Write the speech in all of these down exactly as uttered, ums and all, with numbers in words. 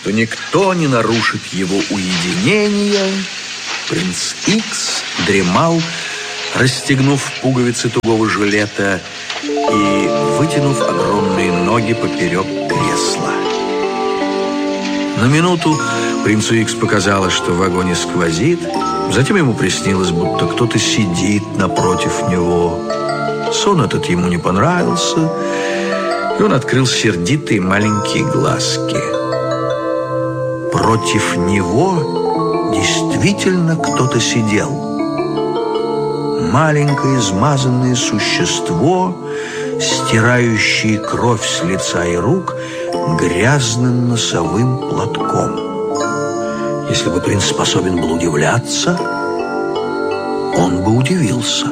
что никто не нарушит его уединение, принц Икс дремал, расстегнув пуговицы тугого жилета и вытянув огромные ноги поперек кресла. На минуту принцу Икс показалось, что в вагоне сквозит. Затем ему приснилось, будто кто-то сидит напротив него. Сон этот ему не понравился, и он открыл сердитые маленькие глазки. Против него действительно кто-то сидел. Маленькое измазанное существо, стирающее кровь с лица и рук грязным носовым платком. Если бы принц способен был удивляться, он бы удивился.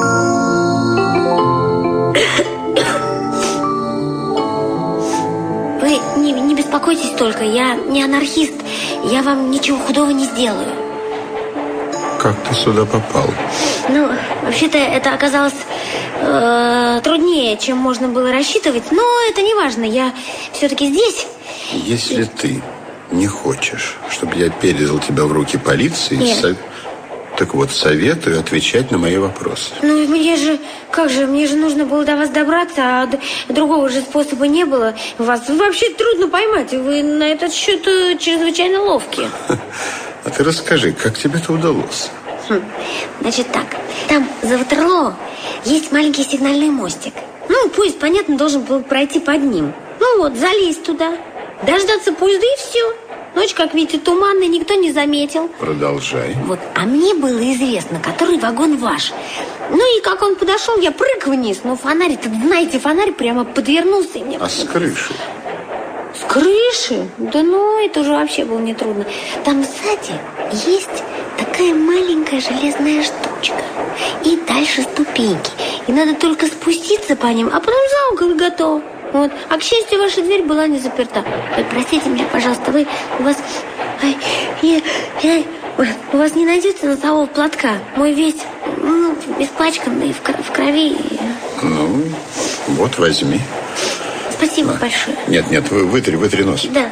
Вы не, не беспокойтесь только, я не анархист, я вам ничего худого не сделаю. Как ты сюда попал? Ну, вообще-то это оказалось э, труднее, чем можно было рассчитывать, но это не важно, я все-таки здесь. Если ты не хочешь, чтобы я передал тебя в руки полиции, Нет. Сов... так вот, советую отвечать на мои вопросы. Ну, мне же, как же, мне же нужно было до вас добраться, а другого же способа не было. Вас вообще трудно поймать, вы на этот счет чрезвычайно ловкие. А ты расскажи, как тебе это удалось? Хм. Значит так, там за Ватерлоо есть маленький сигнальный мостик. Ну, поезд, понятно, должен был пройти под ним. Ну вот, залезть туда, дождаться поезда и все. Ночь, как видите, туманная, никто не заметил. Продолжай. Вот, а мне было известно, который вагон ваш. Ну и как он подошел, я прыг вниз. Но фонарь-то, знаете, фонарь прямо подвернулся. И мне... А с крыши? С крыши? Да ну, это уже вообще было нетрудно. Там сзади есть такая маленькая железная штучка. И дальше ступеньки. И надо только спуститься по ним, а потом за угол и готово. Вот. А, к счастью, ваша дверь была не заперта. Ой, простите меня, пожалуйста, вы, у вас... Ой, я, я, ой, у вас не найдется носового платка? Мой весь, ну, испачканный, в, в крови. Ну, вот, возьми. Спасибо а. большое. Нет, нет, вы, вытри, вытри нос. Да.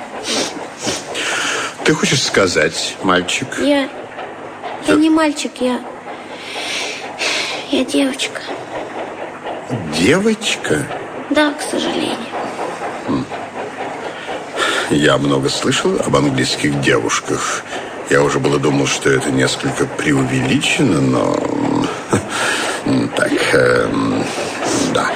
Ты хочешь сказать, мальчик? Я... Я не мальчик, я... Я девочка. Девочка? Да, к сожалению. Я много слышал об английских девушках. Я уже было думал, что это несколько преувеличено, но... Так, эм, да.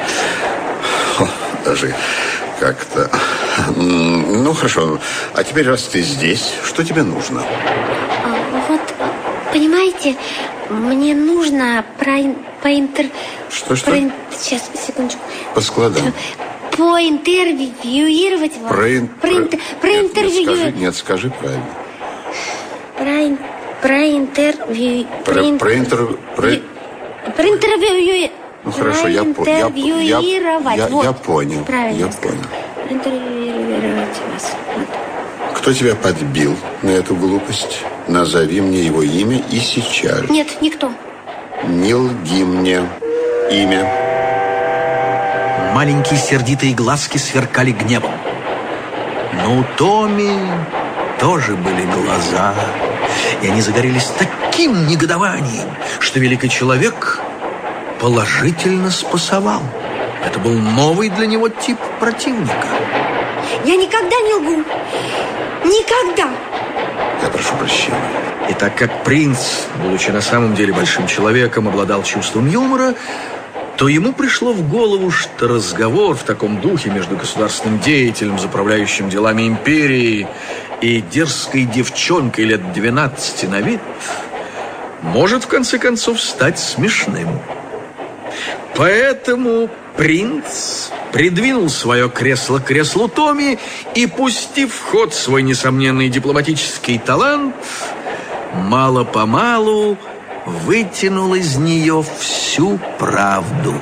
Даже как-то... Ну, хорошо. А теперь, раз ты здесь, что тебе нужно? А, вот, понимаете, мне нужно про... поинтер... Что-что? Про... Сейчас, секундочку. По складам. Поинтервьюировать вас. Про... Проинтер... Проинтервьюировать. Нет, скажи, нет, скажи правильно. Про... Проинтервью... Про... Проинтер... Про... Проинтервью... Ну, хорошо, я, по... я, я, я, вот. я понял. Правильно. Я понял. Проинтервьюировать вас. Вот. Кто тебя подбил на эту глупость? Назови мне его имя и сейчас же. Нет, никто. Не лги мне. Имя. Маленькие сердитые глазки сверкали гневом. Но у Томми тоже были глаза, и они загорелись таким негодованием, что великий человек положительно спасовал. Это был новый для него тип противника. Я никогда не лгу. Никогда. Я прошу прощения. И так как принц, будучи на самом деле большим человеком, обладал чувством юмора, то ему пришло в голову, что разговор в таком духе между государственным деятелем, заправляющим делами империи, и дерзкой девчонкой лет двенадцати на вид может в конце концов стать смешным. Поэтому принц придвинул свое кресло к креслу Томми и, пустив в ход свой несомненный дипломатический талант, мало-помалу вытянул из нее всю правду.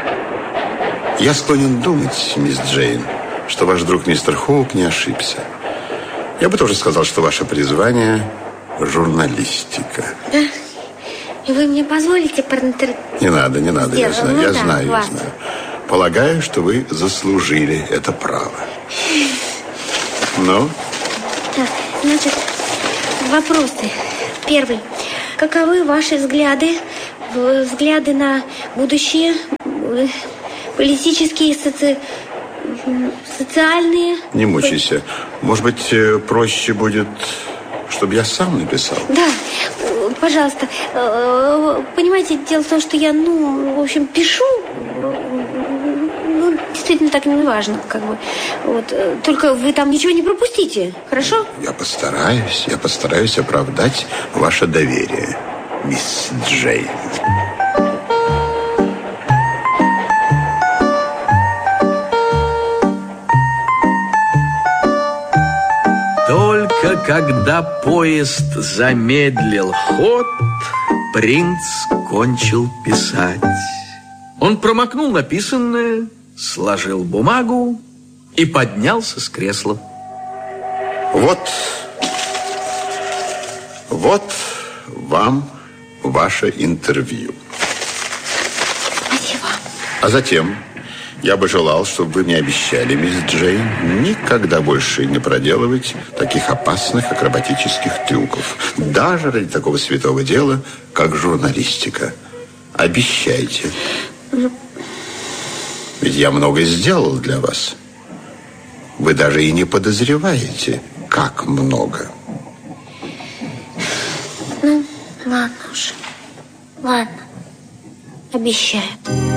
Я склонен думать, мисс Джейн, что ваш друг мистер Хоук не ошибся. Я бы тоже сказал, что ваше призвание – журналистика. Да? И вы мне позволите проинтер... Не надо, не надо, я знаю, ну, я да, знаю, я вас. знаю. Полагаю, что вы заслужили это право. Ну, Так, значит, вопросы. Первый. Каковы ваши взгляды, взгляды на будущее, политические, соци... социальные? Не мучайся. Может быть, проще будет, чтобы я сам написал? Да, пожалуйста. Понимаете, дело в том, что я, ну, в общем, пишу. Ну, действительно, так не важно, как бы. Вот. Только вы там ничего не пропустите, хорошо? Я постараюсь, я постараюсь оправдать ваше доверие, мисс Джейн. Только когда поезд замедлил ход, принц кончил писать. Он промокнул написанное, сложил бумагу и поднялся с кресла. Вот, вот вам ваше интервью. Спасибо. А затем я бы желал, чтобы вы мне обещали, мисс Джейн, никогда больше не проделывать таких опасных акробатических трюков. Даже ради такого святого дела, как журналистика. Обещайте. Ведь я многое сделал для вас. Вы даже и не подозреваете, как много. Ну, ладно уж. Ладно. Обещаю.